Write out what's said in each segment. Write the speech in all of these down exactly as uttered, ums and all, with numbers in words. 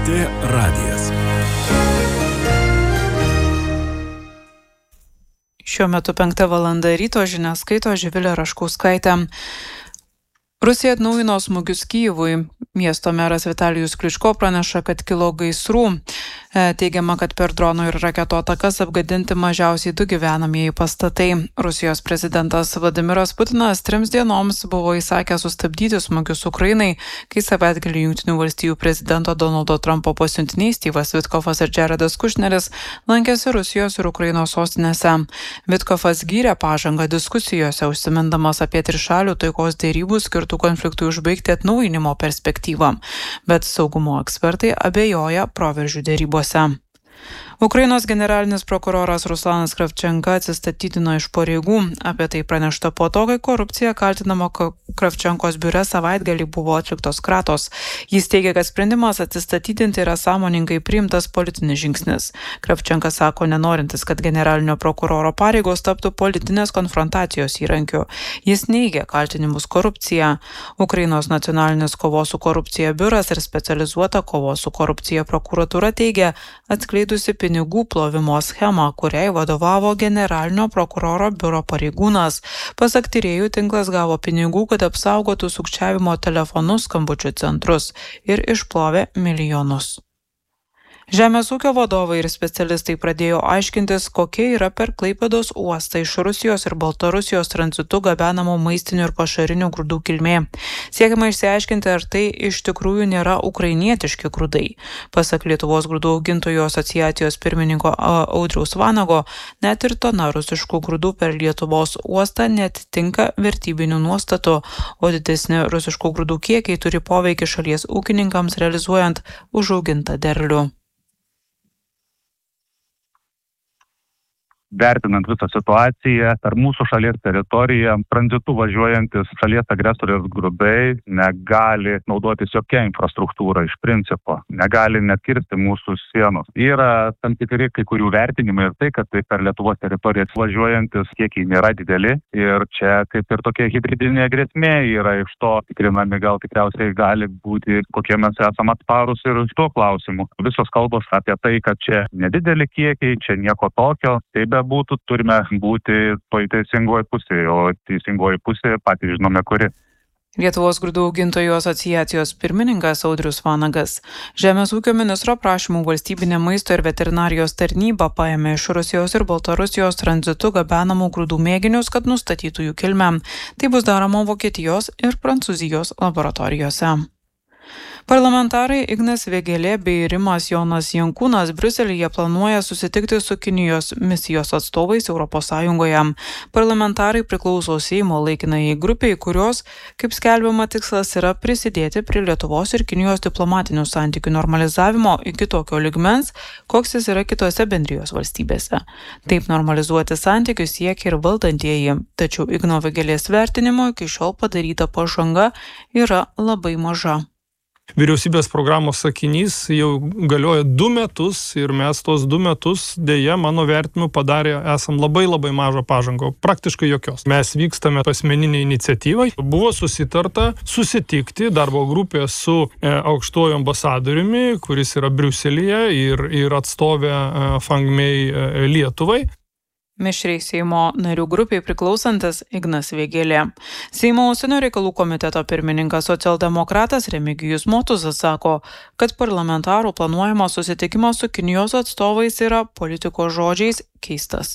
T radijas. Šiuo metu penktą valandą ryto žinias skaito Živilė Raškauskaitė. Rusija atnaujino smūgius Kyjivui. Miesto meras Vitalijus Kličko praneša, kad kilo gaisrų. Teigiama, kad per dronų ir raketų atakas apgadinti mažiausiai du gyvenamieji pastatai. Rusijos prezidentas Vladimiras Putinas trims dienoms buvo įsakęs sustabdyti smūgius Ukrainai, kai savaitgalį Jungtinių valstijų prezidento Donaldo Trumpo pasiuntiniai Styvas Vitkofas ir Jaredas Kušneris lankėsi Rusijos ir Ukrainos sostinėse. Vitkofas gyrė pažangą diskusijose, užsimindamas apie trišalių taikos derybų skirtų konfliktui užbaigti atnaujinimo perspektyvą, bet saugumo ekspertai abejoja proveržių derybose. Ukrainos generalinis prokuroras Ruslanas Kravčenka atsistatydino iš pareigų. Apie tai pranešta po to, kai korupcija kaltinama Kravčenkos biure savaitgalį buvo atliktos kratos. Jis teigia, kad sprendimas atsistatydinti yra sąmoningai priimtas politinis žingsnis. Kravčenka sako, nenorintis, kad generalinio prokuroro pareigos taptų politinės konfrontacijos įrankiu. Jis neigia kaltinimus korupcija. Ukrainos nacionalinis kovos su korupcija biuras ir specializuota kovos su korupcija prokuratūra teigia, atskleidusi pinigų plovimo schemą, kuriai vadovavo generalinio prokuroro biuro pareigūnas. Pasak tyrėjų, tinklas gavo pinigų, kad apsaugotų sukčiavimo telefonų skambučių centrus ir išplovė milijonus. Žemės ūkio vadovai ir specialistai pradėjo aiškintis, kokie yra per Klaipėdos uostą iš Rusijos ir Baltarusijos tranzitu gabenamų maistinių ir pašarinių grūdų kilmė. Siekiama išsiaiškinti, ar tai iš tikrųjų nėra ukrainietiški grūdai. Pasak Lietuvos grūdų augintojų asociacijos pirmininko Audriaus Vanago, net ir tona rusiškų grūdų per Lietuvos uostą netitinka vertybinių nuostatų, o didesni rusiškų grūdų kiekiai turi poveikį šalies ūkininkams realizuojant užaugintą derlių. Vertinant visą situaciją, per mūsų šalies teritoriją tranzitu važiuojantis šalies agresorės grūdai negali naudotis jokia infrastruktūra iš principo, negali net kirsti mūsų sienos. Yra tam tikri kai kurių vertinimai ir tai, kad tai per Lietuvos teritoriją važiuojantis kiekiai nėra dideli ir čia kaip ir tokia hibridinė grėsmė yra iš to tikrinami, gal tikriausiai gali būti, kokie mes esame atsparūs ir iš to klausimų. Visos kalbos apie tai, kad čia nedideli kiekiai, čia nieko tokio, tai be būtų, turime būti toj teisingoje pusėje, o teisingoje pusėje patys žinome kuri. Lietuvos grūdų augintojų asociacijos pirmininkas Audrius Vanagas. Žemės ūkio ministro prašymų valstybinė maisto ir veterinarijos tarnyba paėmė iš Rusijos ir Baltarusijos tranzitu gabenamų grūdų mėginius, kad nustatytų jų kilmę. Tai bus daroma Vokietijos ir Prancūzijos laboratorijose. Parlamentarai Ignas Vėgėlė bei Rimas Jonas Jankūnas Briuselyje planuoja susitikti su Kinijos misijos atstovais Europos Sąjungoje. Parlamentarai priklauso Seimo laikinajai grupiai, kurios, kaip skelbiama, tikslas yra prisidėti prie Lietuvos ir Kinijos diplomatinių santykių normalizavimo iki tokio lygmens, koks jis yra kitose bendrijos valstybėse. Taip normalizuoti santykius siekia ir valdantieji, tačiau Igno Vėgėlės vertinimo iki šiol padaryta pažanga yra labai maža. Vyriausybės programos sakinys jau galioja du metus ir mes tos du metus dėja, mano vertinimu, padarė esam labai labai mažą pažangą, praktiškai jokios. Mes vykstame asmeninę iniciatyvą. Buvo susitarta susitikti darbo grupėje su e, aukštuoju ambasadoriumi, kuris yra Briuselyje ir, ir atstovė e, Fangmei e, Lietuvai. Mišriai Seimo narių grupiai priklausantis Ignas Vėgėlė. Seimo užsienio reikalų komiteto pirmininkas socialdemokratas Remigijus Motuzas sako, kad parlamentarų planuojamas susitikimas su Kinijos atstovais yra politikos žodžiais keistas.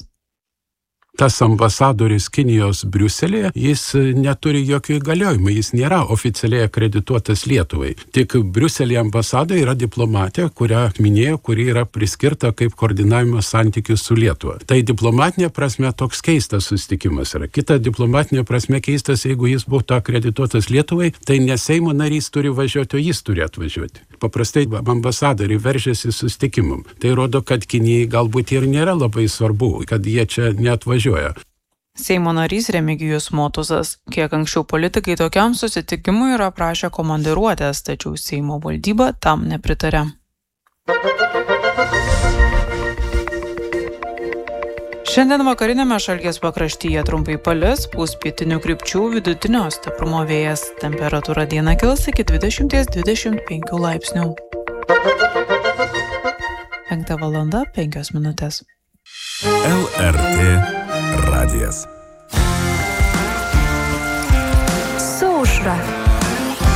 Tas ambasadoris Kinijos Briuselėje, jis neturi jokių įgaliojimų, jis nėra oficialiai akredituotas Lietuvai. Tik Briuselėje ambasadoje yra diplomatė, kurią minėjau, kuri yra priskirta kaip koordinavimo santykių su Lietuva. Tai diplomatinė prasme toks keistas susitikimas yra. Kita diplomatinė prasme keistas, jeigu jis būtų akredituotas Lietuvai, tai ne Seimo narys turi važiuoti, o jis turi atvažiuoti. Paprastai ambasadoriai veržiasi susitikimam. Tai rodo, kad Kinijai galbūt ir nėra labai svarbu, kad jie čia neatvažiuoja. Seimo narys Remigijus Motuzas. Kiek anksčiau politikai tokiam susitikimui yra prašę komandiruotės, tačiau Seimo valdyba tam nepritarė. Šiandien vakarinėme šalies pakraštyje trumpai palis, pūs pietinių krypčių vidutinio stiprumo vėjas. Temperatūra dieną kils iki dvidešimt iki dvidešimt penkių laipsnių. Penkta valanda, penkios minutės. L R T radijas. Su aušra.